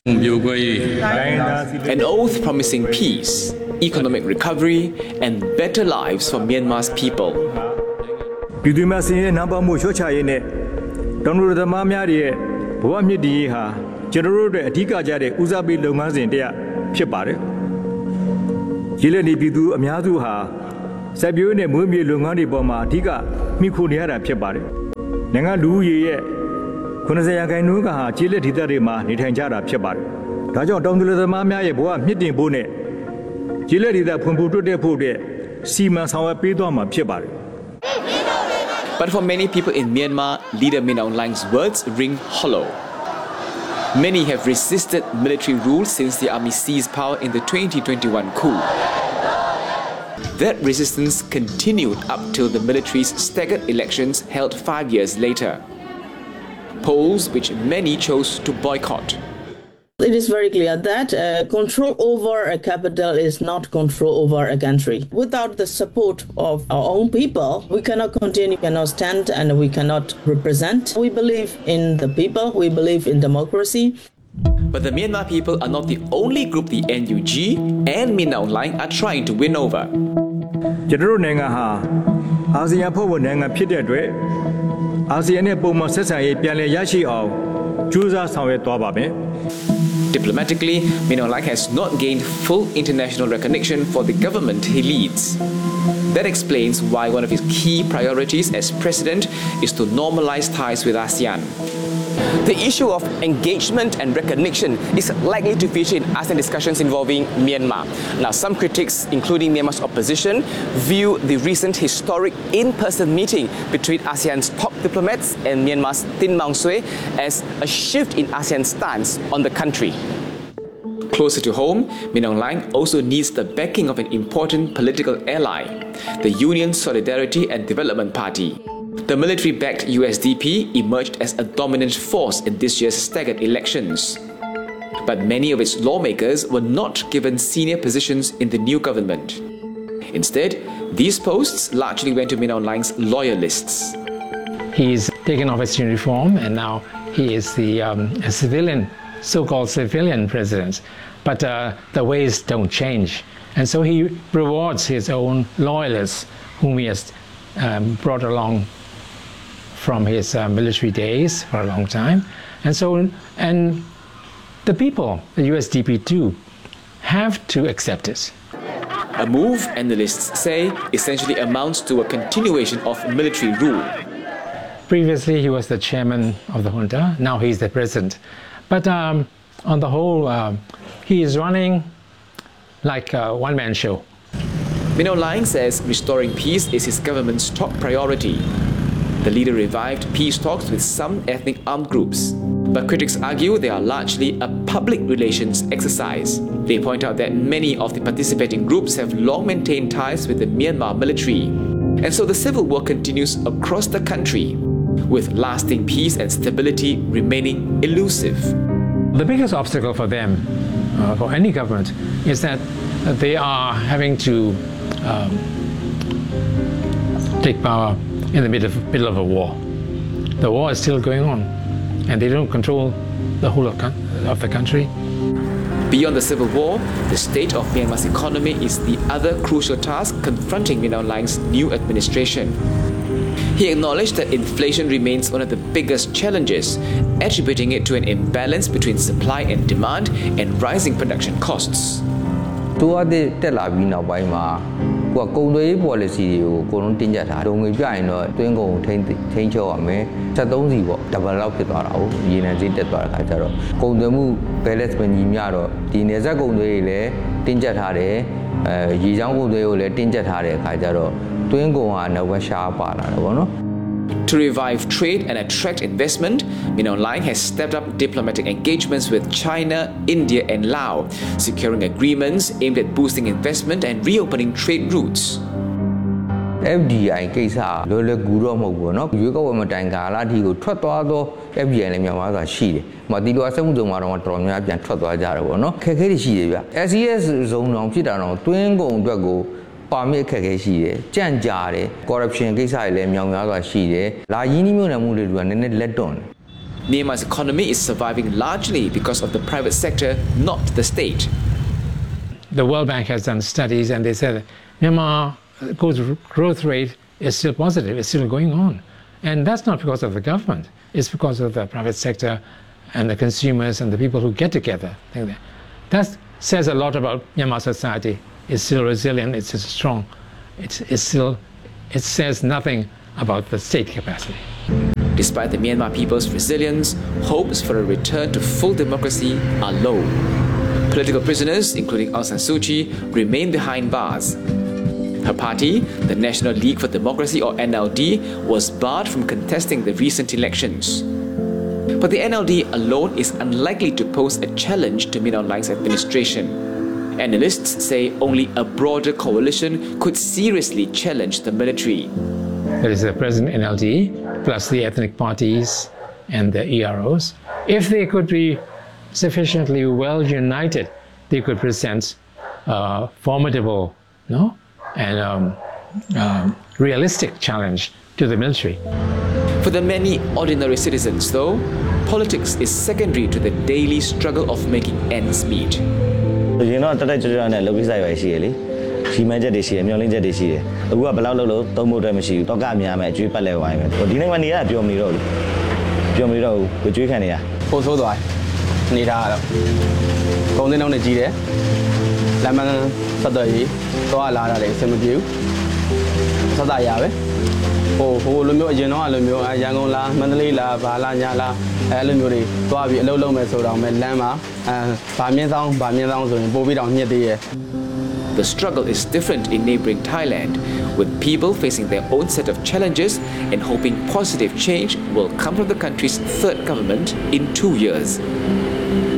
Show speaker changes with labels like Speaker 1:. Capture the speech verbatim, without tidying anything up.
Speaker 1: An oath promising peace, economic recovery, and better lives for Myanmar's people.
Speaker 2: ပြည်သူများစင်းရဲ့နံပါတ်မှုချောချရေးနဲ့တောင်သူသမားများရဲ့ဘဝမြင့်တည်ရေးဟာကျွန်တော်တို့အတွက်အဓိကကျတဲ့ဦးစားပေးလုပ်ငန်းစဉ်တစ်ရပ်ဖြစ်ပါတယ်။ရည်လက်နေပြည်သူအများစုဟာစက်ပြိုးနဲ့မွေးမြူလုပ်ငန်းတွေပေါ်မှာအဓိကမိခိုနေရတာဖြစ်ပါတယ်။နိုင်ငံလူဦးရေရဲ့90ရာခိုင်နှုန်းကဟာကျေးလက်ဒေသတွေမှာနေထိုင်ကြတာဖြစ်ပါတယ်။ဒါကြောင့်တောင်သူသမားများရဲ့ဘဝမြင့်တင်ဖို့နဲ့ကျေးလက်ဒေသဖွံ့ဖြိုးတိုးတက်ဖို့အတွက်စီမံဆောင်ရွက်ပေးသွားမှာဖြစ်ပါတယ်။
Speaker 1: But for many people in Myanmar, leader Min Aung Hlaing's words ring hollow. Many have resisted military rule since the army seized power in the twenty twenty-one coup. That resistance continued up till the military's staggered elections held five years later. Polls which many chose to boycott.
Speaker 3: It is very clear that uh, control over a capital is not control over a country. Without the support of our own people, we cannot continue, cannot stand, and we cannot represent. We believe in the people, we believe in democracy.
Speaker 1: But the Myanmar people are not the only group the N U G and Min Aung Hlaing are trying to win over.
Speaker 2: ကျွန်တော်တို့နိုင်ငံဟာအာဆီယံဖွဲ့ဝင်နိုင်ငံဖြစ်တဲ့အတွက်အာဆီယံနဲ့ပုံမှန်ဆက်ဆံရေးပြန်လည်ရရှိအောင်ကြိုးစားဆောင်ရွက်သွားပါမယ်
Speaker 1: Diplomatically, Min Aung Hlaing has not gained full international recognition for the government he leads. That explains why one of his key priorities as president is to normalize ties with ASEAN.
Speaker 4: The issue of engagement and recognition is likely to feature in ASEAN discussions involving Myanmar. Now, some critics, including Myanmar's opposition, view the recent historic in-person meeting between ASEAN's top diplomats and Myanmar's Tin Maung Swe as a shift in ASEAN's stance on the country.
Speaker 1: Closer to home, Min Aung Hlaing also needs the backing of an important political ally, the Union Solidarity and Development Party. The military-backed U S D P emerged as a dominant force in this year's staggered elections. But many of its lawmakers were not given senior positions in the new government. Instead, these posts largely went to Min Aung Hlaing's loyalists.
Speaker 5: He's taken off his uniform and now he is the um, a civilian, so-called civilian president. But uh, the ways don't change. And so he rewards his own loyalists whom he has um, brought along from his uh, military days for a long time. And so, and the people, the U S D P too, have to accept it.
Speaker 1: A move, analysts say, essentially amounts to a continuation of military rule.
Speaker 5: Previously, he was the chairman of the junta. Now he's the president. But um, on the whole, uh, he is running like a one-man show.
Speaker 1: Min Aung Hlaing says restoring peace is his government's top priority. The leader revived peace talks with some ethnic armed groups. But critics argue they are largely a public relations exercise. They point out that many of the participating groups have long maintained ties with the Myanmar military. And so the civil war continues across the country, with lasting peace and stability remaining elusive.
Speaker 5: The biggest obstacle for them, uh, for any government, is that they are having to um, take power in the middle of, middle of a war. The war is still going on, and they don't control the whole of, of the country.
Speaker 1: Beyond the civil war, the state of Myanmar's economy is the other crucial task confronting Min Aung Hlaing's new administration. He acknowledged that inflation remains one of the biggest challenges, attributing it to an imbalance between supply and demand and rising production costs.
Speaker 6: တိုးအပ်တဲ့တက်လာပြီးနောက်ပိုင်းမှာကိုကကုန်သွယ်ရေး policy တွေကိုအကုန်လုံးတင်းကျပ်ထားတယ်။ဒုံငွေပြရင်တော့တွင်းကုန်ထိန်းထိန်းချုပ်ရမယ်။စက်သုံးစီပေါ့ double လောက်ဖြစ်သွားတာကိုရေနံဈေးတက်သွားတဲ့ခါကျတော့ကုန်သွယ်မှု balance မညီမျှတော့ဒီနယ်စပ်ကုန်သွယ်ရေးလည်းတင်းကျပ်ထားတယ်။အဲရေချောင်းကုန်သွယ်ရေးကိုလည်းတင်းကျပ်ထားတဲ့အခါကျတော့တွင်းကုန်ကနောက်ဝက်ရှားပါလာတယ်ပေါ့နော်။
Speaker 1: To revive trade and attract investment, Min Aung Hlaing has stepped up diplomatic engagements with China, India and Laos, securing agreements aimed at boosting investment and reopening trade routes.
Speaker 6: F D I ကိစ္စလောလောကူတော့မဟုတ်ဘူးเนาะရွေးကောက်ပွဲမတိုင်ကာလအထိကိုထွက်သွားသော F D I လည်းမြန်မာစွာရှိတယ်။မတီလိုအဆက်မှုစုံမှာတော့တော်တော်များပြန်ထွက်သွားကြတယ်ပေါ့เนาะခက်ခဲတွေရှိတယ်ဗျ။ S E S ဇုံတော်ဖြစ်တာတော့တွင်းကုန်အတွက်ကိုပါမစ်ခက်ခဲရှိတယ်ကြန့်ကြာတယ် corruption ကိစ္စတွေလည်းမြောင်များစွာရှိတယ်လာရင်းနှီးမြှုပ်နှံမှုတွေကနည်းနည်းလက်တွန့်
Speaker 1: Myanmar's economy is surviving largely because of the private sector, not the state.
Speaker 5: The World Bank has done studies and they said Myanmar growth rate is still positive, it's still going on. And that's not because of the government, it's because of the private sector and the consumers and the people who get together. That says a lot about Myanmar society. It's still resilient, it's still strong. It's, it's still, it says nothing about the state capacity.
Speaker 1: Despite the Myanmar people's resilience, hopes for a return to full democracy are low. Political prisoners, including Aung San Suu Kyi, remain behind bars. Her party, the National League for Democracy or N L D, was barred from contesting the recent elections. But the N L D alone is unlikely to pose a challenge to Min Aung Hlaing's administration. Analysts say only a broader coalition could seriously challenge the military.
Speaker 5: There is the present N L D, plus the ethnic parties and the E R Os. If they could be sufficiently well united, they could present a formidable, no, and um, um, realistic challenge to the military.
Speaker 1: For the many ordinary citizens, though, politics is secondary to the daily struggle of making ends meet.
Speaker 7: You know, today children are looking at me. She made a dish, and you're in the dish. Who are below, don't move the machine, don't get me, I'm a Jew Pale wine. But you know, when you have your mirror, your mirror, which you can hear.
Speaker 8: Also, do I need a golden on the G. Lemon, Saturday, so I like it, some of you. So I have it. Oh, who will you know, Alumio, Yangola, Mandalila, Valanyala, Alumuri, Bobby, Lolo Mesoda, Lama, and Bamian, Bamian, and Bobby down near the
Speaker 1: The struggle is different in neighboring Thailand, with people facing their own set of challenges and hoping positive change will come from the country's third government in two years.